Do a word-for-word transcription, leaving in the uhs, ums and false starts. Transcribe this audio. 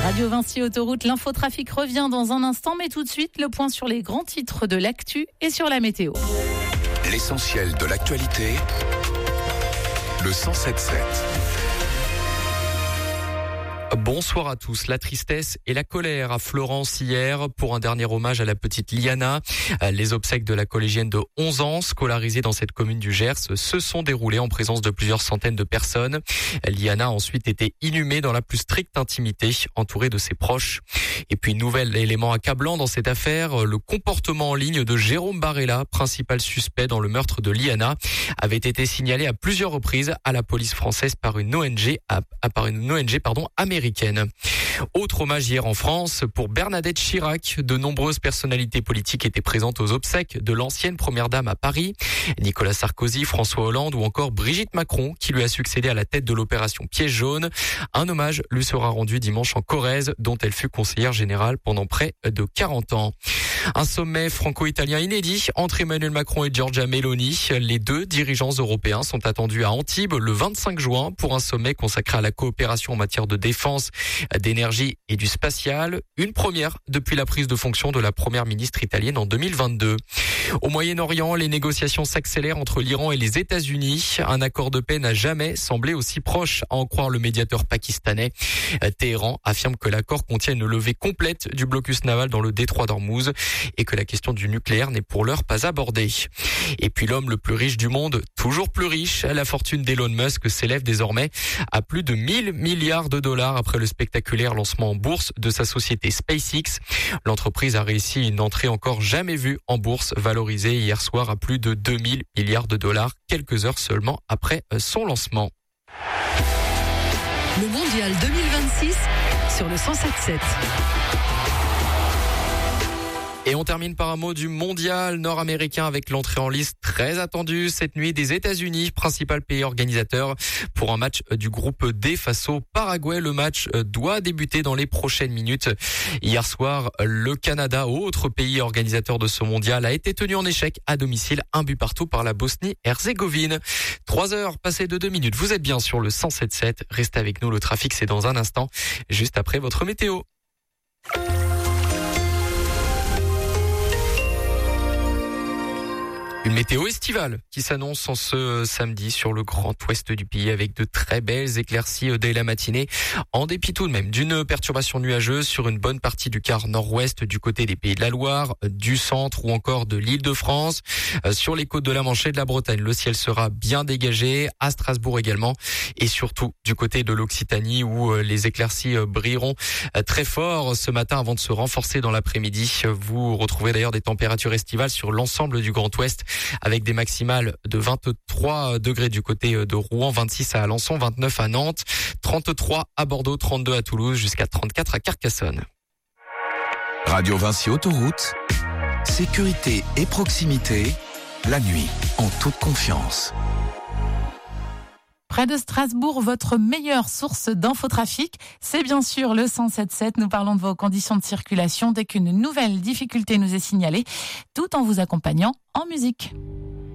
Radio Vinci Autoroute, l'infotrafic revient dans un instant, mais tout de suite, le point sur les grands titres de l'actu et sur la météo. L'essentiel de l'actualité, le cent sept sept. Bonsoir à tous. La tristesse et la colère à Florence hier pour un dernier hommage à la petite Liana. Les obsèques de la collégienne de onze ans, scolarisée dans cette commune du Gers, se sont déroulées en présence de plusieurs centaines de personnes. Liana a ensuite été inhumée dans la plus stricte intimité, entourée de ses proches. Et puis, nouvel élément accablant dans cette affaire, le comportement en ligne de Jérôme Barella, principal suspect dans le meurtre de Liana, avait été signalé à plusieurs reprises à la police française par une O N G, à, par une O N G pardon, américaine. Autre hommage hier en France pour Bernadette Chirac. De nombreuses personnalités politiques étaient présentes aux obsèques de l'ancienne première dame à Paris. Nicolas Sarkozy, François Hollande ou encore Brigitte Macron qui lui a succédé à la tête de l'opération Piège jaune. Un hommage lui sera rendu dimanche en Corrèze dont elle fut conseillère générale pendant près de quarante ans. Un sommet franco-italien inédit entre Emmanuel Macron et Giorgia Meloni. Les deux dirigeants européens sont attendus à Antibes le vingt-cinq juin pour un sommet consacré à la coopération en matière de défense, d'énergie et du spatial. Une première depuis la prise de fonction de la première ministre italienne en deux mille vingt-deux. Au Moyen-Orient, les négociations s'accélèrent entre l'Iran et les États-Unis. Un accord de paix n'a jamais semblé aussi proche, à en croire le médiateur pakistanais. Téhéran affirme que l'accord contient une levée complète du blocus naval dans le détroit d'Ormuz et que la question du nucléaire n'est pour l'heure pas abordée. Et puis l'homme le plus riche du monde, toujours plus riche, la fortune d'Elon Musk s'élève désormais à plus de mille milliards de dollars après le spectaculaire lancement en bourse de sa société SpaceX. L'entreprise a réussi une entrée encore jamais vue en bourse, valorisée hier soir à plus de deux mille milliards de dollars, quelques heures seulement après son lancement. Le mondial deux mille vingt-six sur le cent sept sept. Et on termine par un mot du mondial nord-américain avec l'entrée en liste très attendue cette nuit des États-Unis, principal pays organisateur pour un match du groupe D face au Paraguay. Le match doit débuter dans les prochaines minutes. Hier soir, le Canada, autre pays organisateur de ce mondial, a été tenu en échec à domicile, un but partout par la Bosnie-Herzégovine. Trois heures passées de deux minutes. Vous êtes bien sur le cent sept sept. Restez avec nous, le trafic c'est dans un instant, juste après votre météo. Une météo estivale qui s'annonce en ce samedi sur le grand ouest du pays avec de très belles éclaircies dès la matinée. En dépit tout de même d'une perturbation nuageuse sur une bonne partie du quart nord-ouest du côté des Pays de la Loire, du centre ou encore de l'Île-de-France. Sur les côtes de la Manche et de la Bretagne, le ciel sera bien dégagé, à Strasbourg également et surtout du côté de l'Occitanie où les éclaircies brilleront très fort ce matin avant de se renforcer dans l'après-midi. Vous retrouvez d'ailleurs des températures estivales sur l'ensemble du Grand Ouest, avec des maximales de vingt-trois degrés du côté de Rouen, vingt-six à Alençon, vingt-neuf à Nantes, trente-trois à Bordeaux, trente-deux à Toulouse, jusqu'à trente-quatre à Carcassonne. Radio Vinci Autoroute, sécurité et proximité, la nuit, en toute confiance. Près de Strasbourg, votre meilleure source d'infotrafic, c'est bien sûr le cent sept sept. Nous parlons de vos conditions de circulation dès qu'une nouvelle difficulté nous est signalée, tout en vous accompagnant en musique.